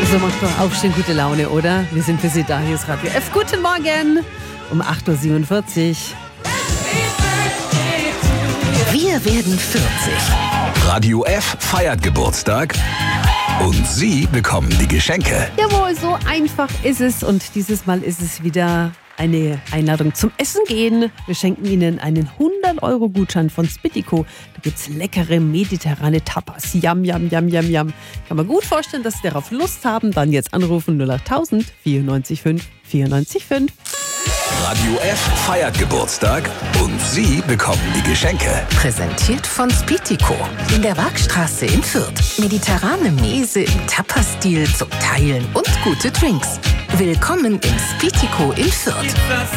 So macht doch Aufstehen gute Laune, oder? Wir sind für Sie da, hier ist Radio F. Guten Morgen um 8.47 Uhr. Wir werden 40. Radio F feiert Geburtstag und Sie bekommen die Geschenke. Jawohl, so einfach ist es. Und dieses Mal ist es wieder eine Einladung zum Essen gehen. Wir schenken Ihnen einen 100-Euro-Gutschein von Spittico. Da gibt es leckere mediterrane Tapas. Yum, yum, yum, yum, yum. Kann man gut vorstellen, dass Sie darauf Lust haben. Dann jetzt anrufen 08000 94 5 94 5. Radio F feiert Geburtstag und Sie bekommen die Geschenke. Präsentiert von Spittico in der Waagstraße in Fürth. Mediterrane Mese im Tapas-Stil zum Teilen und gute Drinks. Willkommen im Spittico in Fürth.